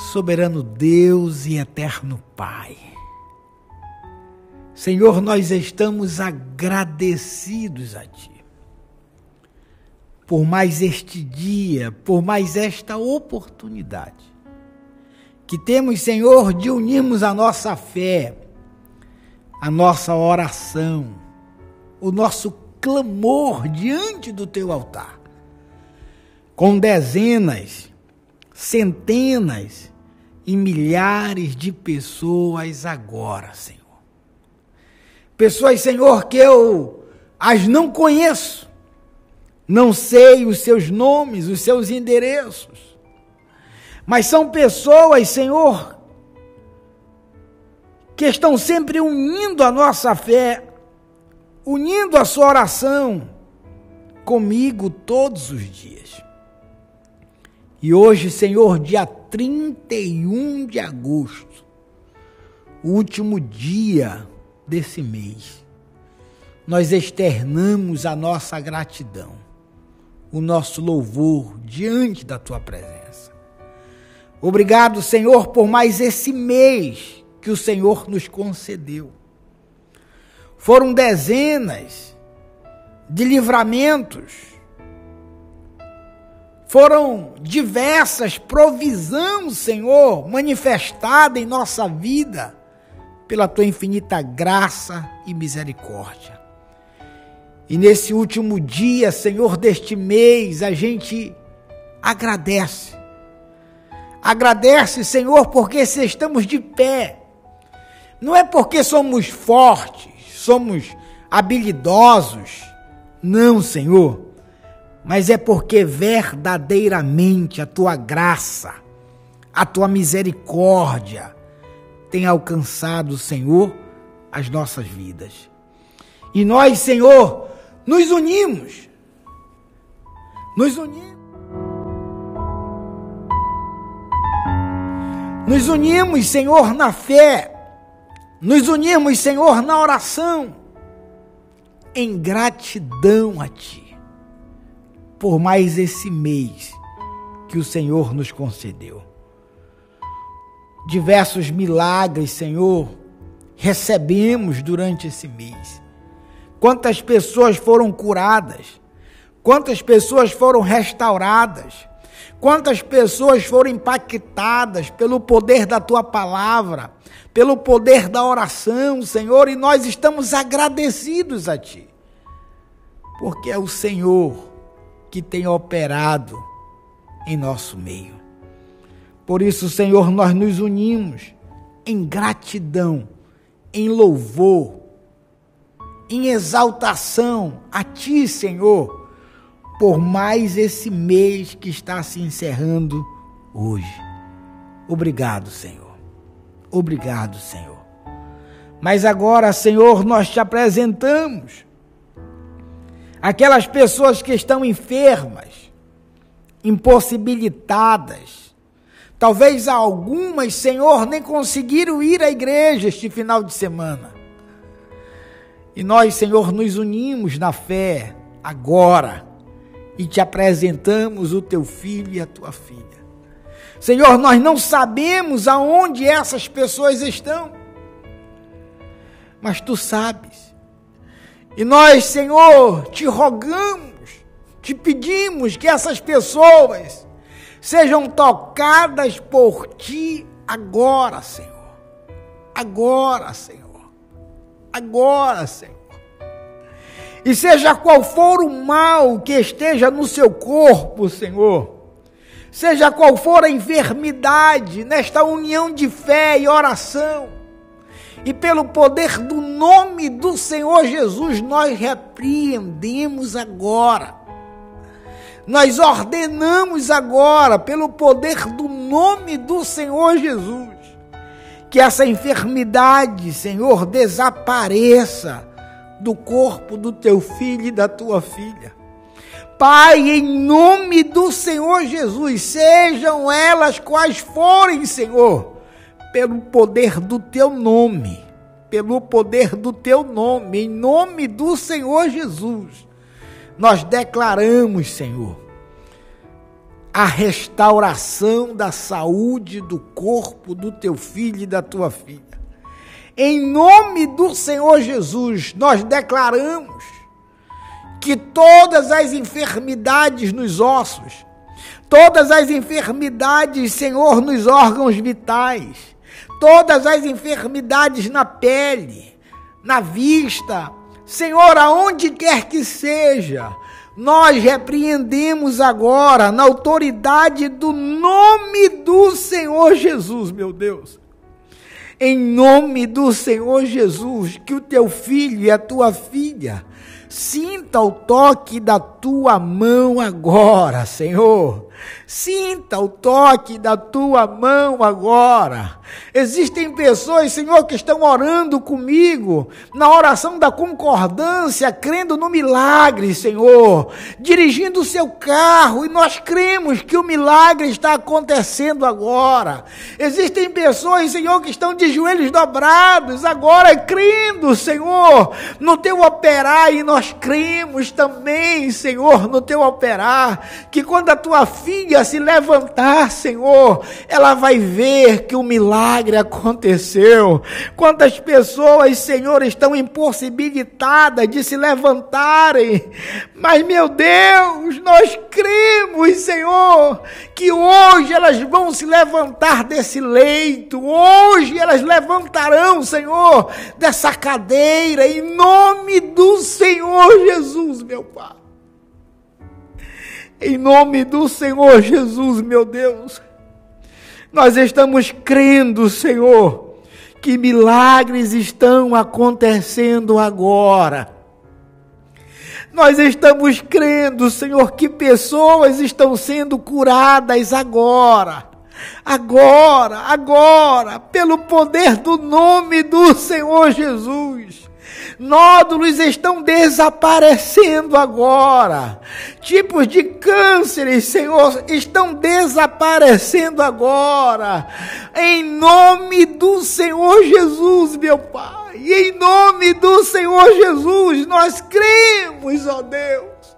Soberano Deus e eterno Pai, Senhor, nós estamos agradecidos a Ti por mais este dia, por mais esta oportunidade que temos, Senhor, de unirmos a nossa fé, a nossa oração, o nosso clamor diante do Teu altar, com dezenas, centenas e milhares de pessoas agora, Senhor. Pessoas, Senhor, que eu as não conheço, não sei os seus nomes, os seus endereços, mas são pessoas, Senhor, que estão sempre unindo a nossa fé, unindo a sua oração comigo todos os dias. E hoje, Senhor, dia 31 de agosto, o último dia desse mês, nós externamos a nossa gratidão, o nosso louvor diante da Tua presença. Obrigado, Senhor, por mais esse mês que o Senhor nos concedeu. Foram dezenas de livramentos, foram diversas provisões, Senhor, manifestada em nossa vida pela Tua infinita graça e misericórdia. E nesse último dia, Senhor, deste mês, a gente agradece. Agradece, Senhor, porque se estamos de pé, não é porque somos fortes, somos habilidosos, não, Senhor, mas é porque verdadeiramente a Tua graça, a Tua misericórdia tem alcançado, Senhor, as nossas vidas. E nós, Senhor, nos unimos, Senhor, na fé, nos unimos, Senhor, na oração, em gratidão a Ti, por mais esse mês que o Senhor nos concedeu. Diversos milagres, Senhor, recebemos durante esse mês. Quantas pessoas foram curadas, quantas pessoas foram restauradas, quantas pessoas foram impactadas pelo poder da Tua palavra, pelo poder da oração, Senhor, e nós estamos agradecidos a Ti, porque é o Senhor que tem operado em nosso meio. Por isso, Senhor, nós nos unimos em gratidão, em louvor, em exaltação a Ti, Senhor, por mais esse mês que está se encerrando hoje. Obrigado, Senhor. Obrigado, Senhor. Mas agora, Senhor, nós Te apresentamos aquelas pessoas que estão enfermas, impossibilitadas. Talvez algumas, Senhor, nem conseguiram ir à igreja este final de semana. E nós, Senhor, nos unimos na fé agora e Te apresentamos o Teu filho e a Tua filha. Senhor, nós não sabemos aonde essas pessoas estão, mas Tu sabes. E nós, Senhor, Te rogamos, Te pedimos que essas pessoas sejam tocadas por Ti agora, Senhor. Agora, Senhor. Agora, Senhor. E seja qual for o mal que esteja no seu corpo, Senhor, seja qual for a enfermidade, nesta união de fé e oração, e pelo poder do nome do Senhor Jesus, nós repreendemos agora. Nós ordenamos agora, pelo poder do nome do Senhor Jesus, que essa enfermidade, Senhor, desapareça do corpo do Teu filho e da Tua filha. Pai, em nome do Senhor Jesus, sejam elas quais forem, Senhor, pelo poder do Teu nome, em nome do Senhor Jesus, nós declaramos, Senhor, a restauração da saúde do corpo do teu filho e da tua filha. Em nome do Senhor Jesus, nós declaramos que todas as enfermidades nos ossos, todas as enfermidades, Senhor, nos órgãos vitais, todas as enfermidades na pele, na vista, Senhor, aonde quer que seja, nós repreendemos agora, na autoridade do nome do Senhor Jesus, meu Deus. Em nome do Senhor Jesus, que o teu filho e a tua filha sinta o toque da tua mão agora, Senhor. Sinta o toque da tua mão agora. Existem pessoas, Senhor, que estão orando comigo na oração da concordância, crendo no milagre, Senhor, dirigindo o seu carro, e nós cremos que o milagre está acontecendo agora. Existem pessoas, Senhor, que estão de joelhos dobrados agora, crendo, Senhor, no teu operar, e nós cremos também, Senhor, no teu operar, que quando a tua filha se levantar, Senhor, ela vai ver que o milagre aconteceu. Quantas pessoas, Senhor, estão impossibilitadas de se levantarem, mas, meu Deus, nós cremos, Senhor, que hoje elas vão se levantar desse leito, hoje elas levantarão, Senhor, dessa cadeira, em nome do Senhor Jesus, meu Pai. Em nome do Senhor Jesus, meu Deus, nós estamos crendo, Senhor, que milagres estão acontecendo agora. Nós estamos crendo, Senhor, que pessoas estão sendo curadas agora. Agora, pelo poder do nome do Senhor Jesus. Nódulos estão desaparecendo agora. Tipos de cânceres, Senhor, estão desaparecendo agora. Em nome do Senhor Jesus, meu Pai. E em nome do Senhor Jesus, nós cremos, ó Deus.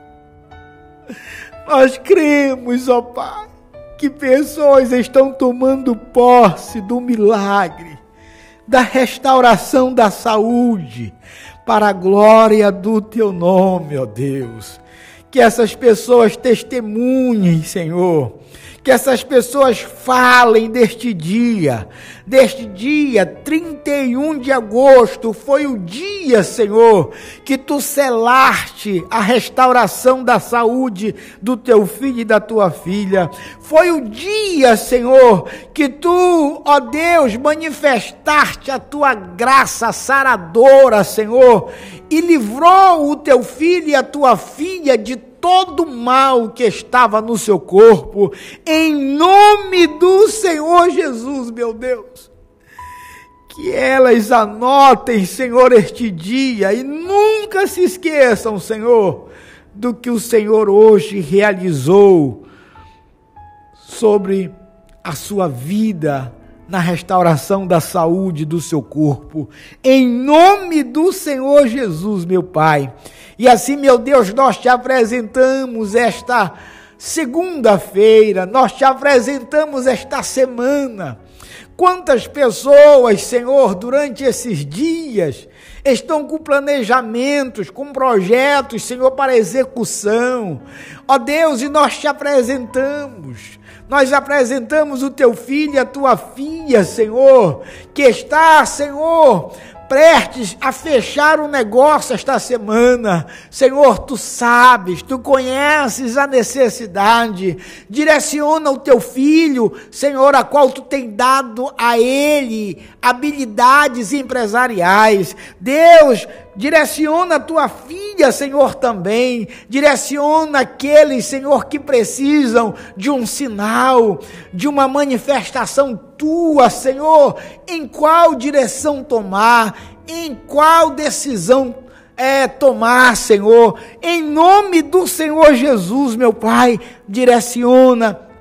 Nós cremos, ó Pai, que pessoas estão tomando posse do milagre, da restauração da saúde, para a glória do teu nome, ó Deus. Que essas pessoas testemunhem, Senhor, que essas pessoas falem deste dia 31 de agosto, foi o dia, Senhor, que tu selaste a restauração da saúde do teu filho e da tua filha. Foi o dia, Senhor, que tu, ó Deus, manifestaste a tua graça saradora, Senhor, e livrou o teu filho e a tua filha de todo o mal que estava no seu corpo, em nome do Senhor Jesus, meu Deus. Que elas anotem, Senhor, este dia e nunca se esqueçam, Senhor, do que o Senhor hoje realizou sobre a sua vida, na restauração da saúde do seu corpo, em nome do Senhor Jesus, meu Pai. E assim, meu Deus, nós te apresentamos esta segunda-feira, nós te apresentamos esta semana. Quantas pessoas, Senhor, durante esses dias, estão com planejamentos, com projetos, Senhor, para execução. Ó Deus, e nós te apresentamos. Nós apresentamos o teu filho e a tua filha, Senhor, que está, Senhor, prestes a fechar um negócio esta semana. Senhor, tu sabes, tu conheces a necessidade. Direciona o teu filho, Senhor, a qual tu tem dado a ele habilidades empresariais. Deus, direciona a tua filha, Senhor, também. Direciona aqueles, Senhor, que precisam de um sinal, de uma manifestação tua, Senhor. Em qual direção tomar, em qual decisão tomar, Senhor. Em nome do Senhor Jesus, meu Pai, direciona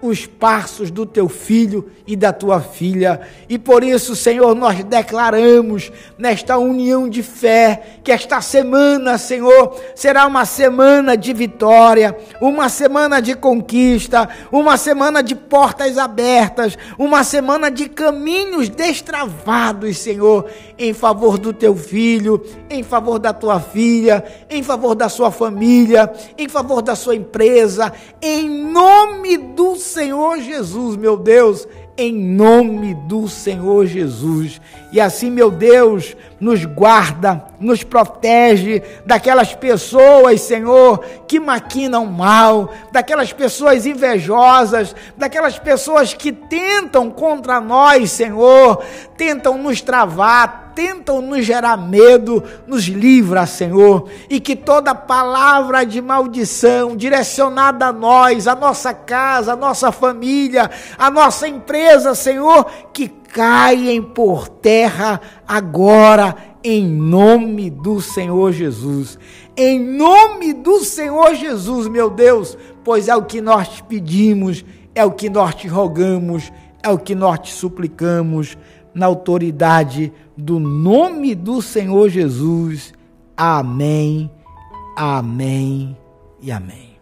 os passos do teu filho e da tua filha. E por isso, Senhor, nós declaramos nesta união de fé que esta semana, Senhor, será uma semana de vitória, uma semana de conquista, uma semana de portas abertas, uma semana de caminhos destravados, Senhor, em favor do teu filho, em favor da tua filha, em favor da sua família, em favor da sua empresa, em nome do Senhor Jesus, meu Deus, em nome do Senhor Jesus. E assim, meu Deus, nos guarda, nos protege daquelas pessoas, Senhor, que maquinam mal, daquelas pessoas invejosas, daquelas pessoas que tentam contra nós, Senhor, tentam nos travar, tentam nos gerar medo. Nos livra, Senhor, e que toda palavra de maldição direcionada a nós, a nossa casa, a nossa família, a nossa empresa, Senhor, que caem por terra agora, em nome do Senhor Jesus. Em nome do Senhor Jesus, meu Deus, pois é o que nós te pedimos, é o que nós te rogamos, é o que nós te suplicamos, na autoridade do nome do Senhor Jesus. Amém, amém e amém.